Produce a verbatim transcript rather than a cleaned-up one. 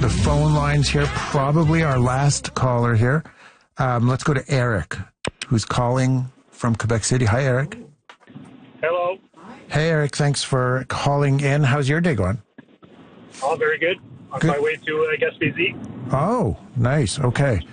the phone lines here. Probably our last caller here. Um, let's go to Eric, who's calling from Quebec City. Hi, Eric. Hello. Hey, Eric. Thanks for calling in. How's your day going? All very good. On Good. my way to, I guess, B Z. Oh, nice. Okay.